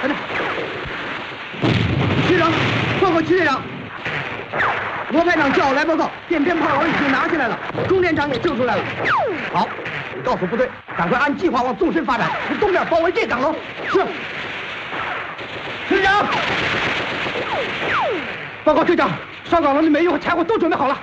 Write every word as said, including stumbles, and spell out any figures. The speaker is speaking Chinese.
快点！局长，报告齐队长，罗排长叫我来报告，电鞭炮我已经拿下来了，钟连长也救出来了。好，你告诉部队，赶快按计划往纵深发展，从东面包围这岗楼。是。队长，报告队长，上岗楼的煤油和柴火都准备好了。